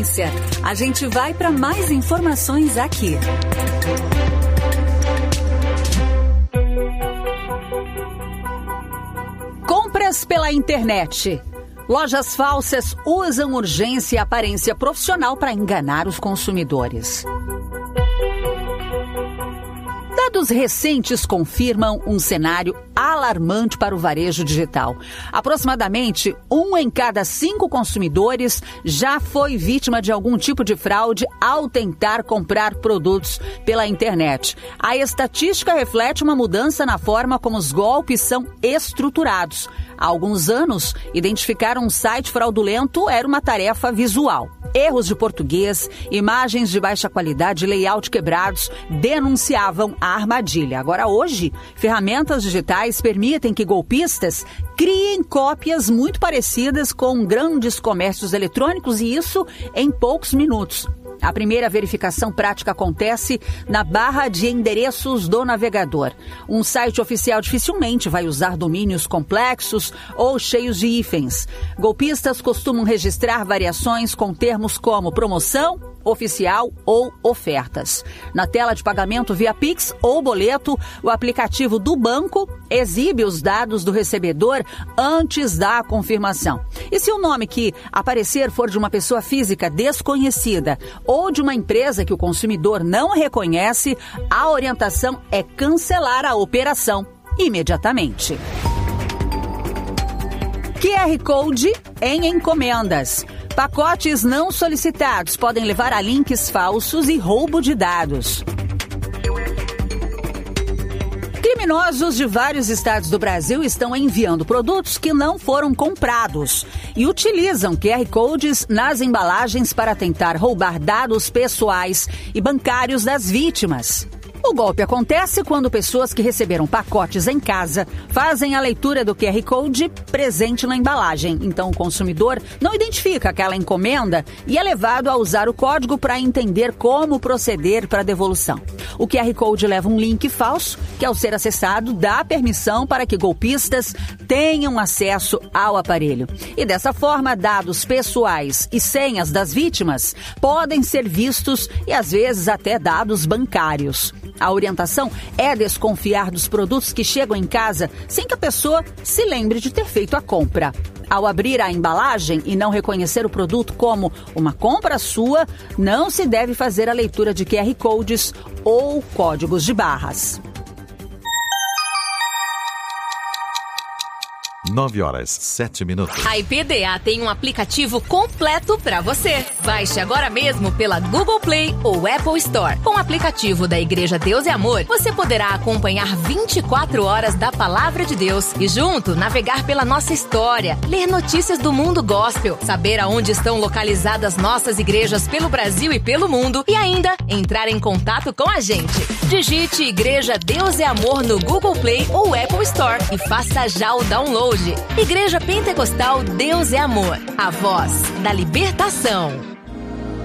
A gente vai para mais informações aqui. Compras pela internet. Lojas falsas usam urgência e aparência profissional para enganar os consumidores. Dados recentes confirmam um cenário alarmante para o varejo digital. Aproximadamente 1 em cada 5 consumidores já foi vítima de algum tipo de fraude ao tentar comprar produtos pela internet. A estatística reflete uma mudança na forma como os golpes são estruturados. Há alguns anos, identificar um site fraudulento era uma tarefa visual. Erros de português, imagens de baixa qualidade e layout quebrados denunciavam a armadilha. Agora, hoje, ferramentas digitais permitem que golpistas criem cópias muito parecidas com grandes comércios eletrônicos e isso em poucos minutos. A primeira verificação prática acontece na barra de endereços do navegador. Um site oficial dificilmente vai usar domínios complexos ou cheios de hífens. Golpistas costumam registrar variações com termos como promoção, oficial ou ofertas. Na tela de pagamento via Pix ou boleto, o aplicativo do banco exibe os dados do recebedor antes da confirmação. E se o nome que aparecer for de uma pessoa física desconhecida ou de uma empresa que o consumidor não reconhece, a orientação é cancelar a operação imediatamente. QR Code em encomendas. Pacotes não solicitados podem levar a links falsos e roubo de dados. Criminosos de vários estados do Brasil estão enviando produtos que não foram comprados e utilizam QR Codes nas embalagens para tentar roubar dados pessoais e bancários das vítimas. O golpe acontece quando pessoas que receberam pacotes em casa fazem a leitura do QR Code presente na embalagem. Então, o consumidor não identifica aquela encomenda e é levado a usar o código para entender como proceder para a devolução. O QR Code leva um link falso que, ao ser acessado, dá permissão para que golpistas tenham acesso ao aparelho. E dessa forma, dados pessoais e senhas das vítimas podem ser vistos e, às vezes, até dados bancários. A orientação é desconfiar dos produtos que chegam em casa sem que a pessoa se lembre de ter feito a compra. Ao abrir a embalagem e não reconhecer o produto como uma compra sua, não se deve fazer a leitura de QR Codes ou códigos de barras. 9h07. A IPDA tem um aplicativo completo para você. Baixe agora mesmo pela Google Play ou Apple Store. Com o aplicativo da Igreja Deus é Amor, você poderá acompanhar 24 horas da Palavra de Deus e junto navegar pela nossa história, ler notícias do mundo gospel, saber aonde estão localizadas nossas igrejas pelo Brasil e pelo mundo e ainda entrar em contato com a gente. Digite Igreja Deus é Amor no Google Play ou Apple Store e faça já o download. Igreja Pentecostal Deus é Amor, a voz da libertação.